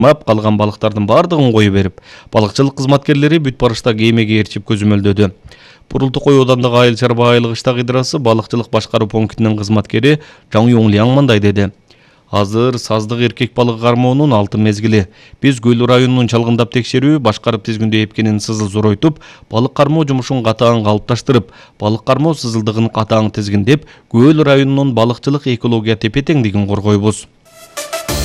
Калган балыктардын бардыгын кое берип, балыкчылык кызматкерлери бүт барышта кемеге ээрчип көзөмөлдөдү. Пурултукой оодандагы айыл чарба айылык иштак ыдрасы балыкчылык башкаруу пунктунун кызматкери Жаң Юңлияң мындай деди. Азыр саздык эркек балыгы кармоонун алтын мезгили. Биз Көл районунун чалгындап текшерүү, башкарып тизгиндөө эпкенин сызыл зоройтуп, балык кармоо жумушун катаң калыпташтырып, балык кармоо сызылдыгын катаң тизгиндеп, Көл районунун балыкчылык экология тепе-теңдигин коргойбуз.